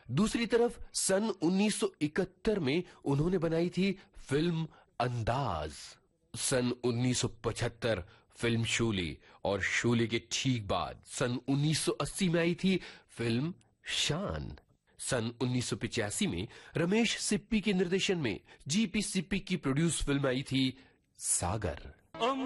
दूसरी तरफ सन 1971 में उन्होंने बनाई थी फिल्म अंदाज। सन 1975 फिल्म शोले, और शोले के ठीक बाद सन 1980 में आई थी फिल्म शान। सन 1985 में रमेश सिप्पी के निर्देशन में जीपी सिप्पी की प्रोड्यूस फिल्म आई थी सागर।